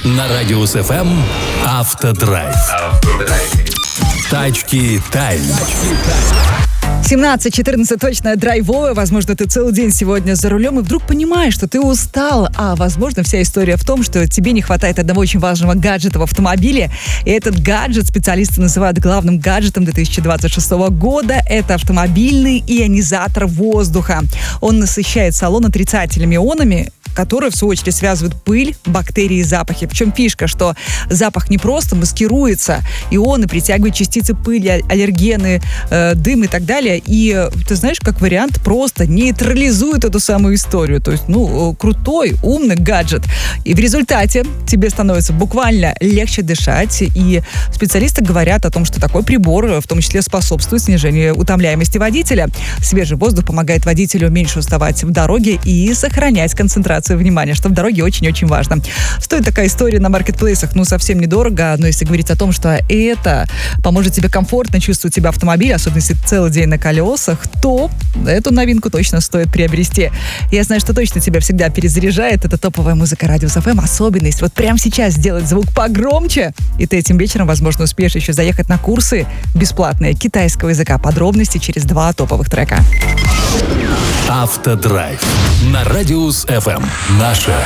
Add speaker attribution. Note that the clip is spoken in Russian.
Speaker 1: На Радиус ФМ Автодрайв. Тачки тайм.
Speaker 2: 17:14 точно драйвовая. Возможно, ты целый день сегодня за рулем и вдруг понимаешь, что ты устал. А возможно, вся история в том, что тебе не хватает одного очень важного гаджета в автомобиле. И этот гаджет специалисты называют главным гаджетом 2026 года. Это автомобильный ионизатор воздуха. Он насыщает салон отрицательными ионами, которые, в свою очередь, связывают пыль, бактерии и запахи. Причем фишка, что запах не просто маскируется, ионы притягивают частицы пыли, аллергены, дым и так далее. И, ты знаешь, как вариант, просто нейтрализует эту самую историю. То есть, крутой, умный гаджет. И в результате тебе становится буквально легче дышать. И специалисты говорят о том, что такой прибор, в том числе, способствует снижению утомляемости водителя. Свежий воздух помогает водителю меньше уставать в дороге и сохранять концентрацию внимания, что в дороге очень-очень важно. Стоит такая история на маркетплейсах, совсем недорого, но если говорить о том, что это поможет тебе комфортно чувствовать себя в автомобиле, особенно если целый день на колесах, то эту новинку точно стоит приобрести. Я знаю, что точно тебя всегда перезаряжает. Это топовая музыка Радиус ФМ. Особенность вот прямо сейчас сделать звук погромче, и ты этим вечером, возможно, успеешь еще заехать на курсы бесплатные китайского языка. Подробности через 2 топовых трека.
Speaker 1: Автодрайв на Радиус ФМ. Наша